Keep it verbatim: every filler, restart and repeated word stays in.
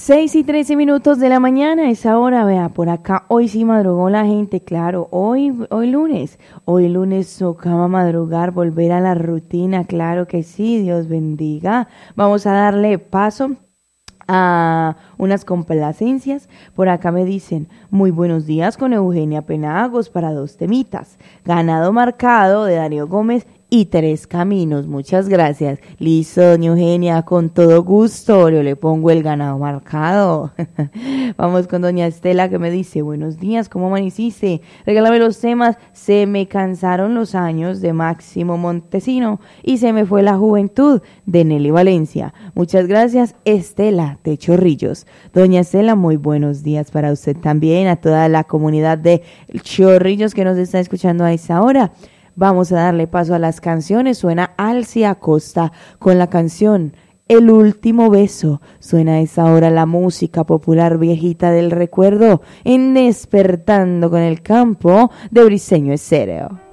Seis y trece minutos de la mañana, esa hora, vea, por acá, hoy sí madrugó la gente, claro, hoy, hoy lunes, hoy lunes tocaba madrugar, volver a la rutina, claro que sí, Dios bendiga. Vamos a darle paso a unas complacencias. Por acá me dicen, muy buenos días con Eugenia Penagos para dos temitas, Ganado Marcado de Darío Gómez y Tres Caminos. Muchas gracias. Listo, doña Eugenia, con todo gusto. Yo le pongo el Ganado Marcado. Vamos con doña Estela que me dice, buenos días, ¿cómo amaneciste? Regálame los temas. Se me cansaron los años de Máximo Montesino y se me fue la juventud de Nelly Valencia. Muchas gracias, Estela de Chorrillos. Doña Estela, muy buenos días para usted también, a toda la comunidad de Chorrillos que nos está escuchando a esa hora. Vamos a darle paso a las canciones. Suena Alcia Acosta con la canción El Último Beso. Suena a esa hora la música popular viejita del recuerdo en Despertando con el Campo de Briseño Estéreo.